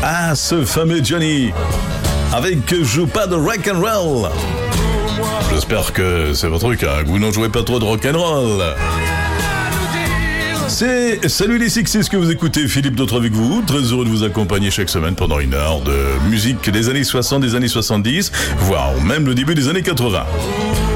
Ah, ce fameux Johnny, avec Joue pas de rock'n'roll. J'espère que c'est votre truc, que vous n'en jouez pas trop de rock'n'roll. C'est Salut les Sixties que vous écoutez, Philippe Dautre avec vous, très heureux de vous accompagner chaque semaine pendant une heure de musique des années 60, des années 70, voire même le début des années 80.